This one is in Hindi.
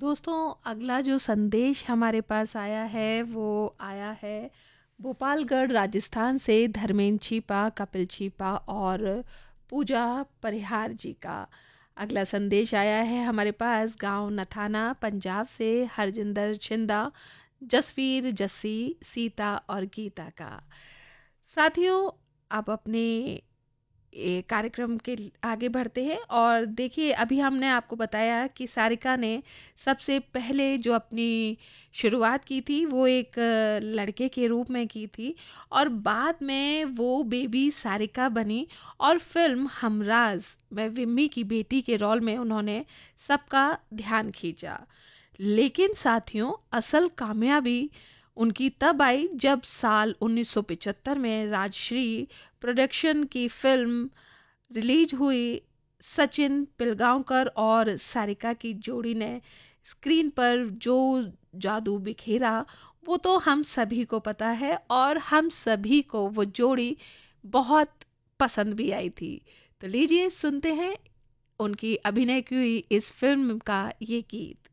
दोस्तों, अगला जो संदेश हमारे पास आया है वो आया है भोपालगढ़ राजस्थान से धर्मेंद्र छीपा, कपिल छीपा और पूजा परिहार जी का। अगला संदेश आया है हमारे पास गांव नथाना पंजाब से हरजिंदर छिंदा, जसवीर, जस्सी, सीता और गीता का। साथियों, आप अपने ये कार्यक्रम के आगे बढ़ते हैं और देखिए, अभी हमने आपको बताया कि सारिका ने सबसे पहले जो अपनी शुरुआत की थी वो एक लड़के के रूप में की थी और बाद में वो बेबी सारिका बनी और फिल्म हमराज में विम्मी की बेटी के रोल में उन्होंने सबका ध्यान खींचा। लेकिन साथियों, असल कामयाबी उनकी तब आई जब साल 1975 में राजश्री प्रोडक्शन की फिल्म रिलीज हुई। सचिन पिलगांवकर और सारिका की जोड़ी ने स्क्रीन पर जो जादू बिखेरा वो तो हम सभी को पता है और हम सभी को वो जोड़ी बहुत पसंद भी आई थी। तो लीजिए सुनते हैं उनकी अभिनय की हुई इस फिल्म का ये गीत।